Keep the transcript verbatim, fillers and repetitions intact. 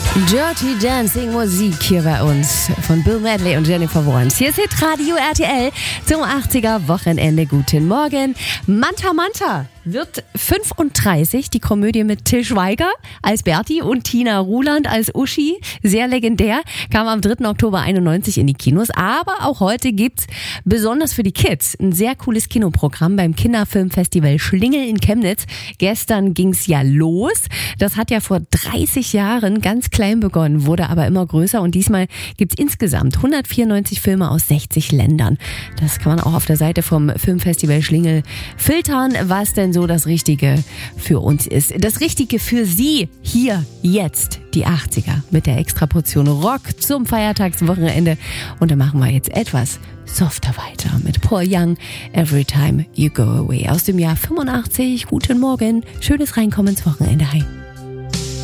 Dirty Dancing Musik hier bei uns von Bill Medley und Jennifer Warnes. Hier ist Hitradio R T L zum achtziger Wochenende. Guten Morgen. Manta Manta wird fünfunddreißig, die Komödie mit Til Schweiger als Berti und Tina Ruland als Uschi. Sehr legendär, kam am dritten Oktober einundneunzig in die Kinos. Aber auch heute gibt's besonders für die Kids ein sehr cooles Kinoprogramm beim Kinderfilmfestival Schlingel in Chemnitz. Gestern ging's ja los. Das hat ja vor dreißig Jahren ganz klein begonnen, wurde aber immer größer und diesmal gibt's insgesamt hundertvierundneunzig Filme aus sechzig Ländern. Das kann man auch auf der Seite vom Filmfestival Schlingel filtern, was denn so das Richtige für uns ist. Das Richtige für Sie hier, jetzt, die achtziger mit der Extraportion Rock zum Feiertagswochenende. Und da machen wir jetzt etwas softer weiter mit Paul Young, Every Time You Go Away aus dem Jahr fünfundachtzig. Guten Morgen, schönes Reinkommen ins Wochenende. Hi.